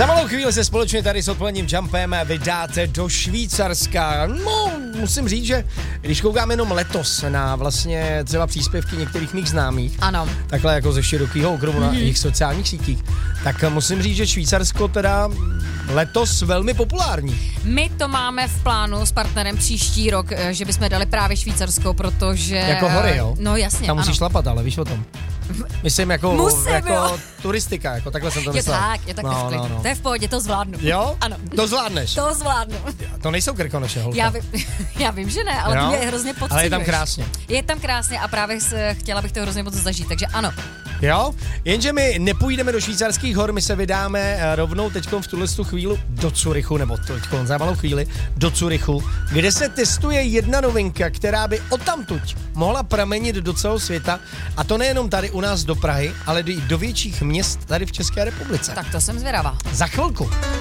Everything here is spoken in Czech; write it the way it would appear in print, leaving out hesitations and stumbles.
Za malou chvíli se společně tady s odpoledním jumpem vydáte do Švýcarska. No, musím říct, že když koukám jenom letos na vlastně třeba příspěvky některých mých známých, ano, takhle jako ze širokého okruhu na jejich sociálních sítích, tak musím říct, že Švýcarsko teda letos velmi populární. my to máme v plánu s partnerem příští rok, že bychom dali právě Švýcarsko, protože... Jako hory, jo? No jasně, tam musíš šlapat, ale víš o tom. Myslím jako turistika, jako takhle jsem to myslel. Je tak v klidu. To je v pohodě, to zvládnu. Jo? Ano. To zvládneš? To zvládnu. To nejsou Krkonoše, holka. Já vím, že ne, ale to je hrozně podceňuješ. Ale je tam krásně. Je tam krásně a právě chtěla bych to hrozně moc zažít, takže ano. Jo, jenže my nepůjdeme do švýcarských hor, my se vydáme rovnou teďkom v tuhle chvíli do Curychu, nebo teďkom za malou chvíli do Curychu, kde se testuje jedna novinka, která by odtamtuť mohla pramenit do celého světa, a to nejenom tady u nás do Prahy, ale i do větších měst tady v České republice. Tak to jsem zvědavá. Za chvilku.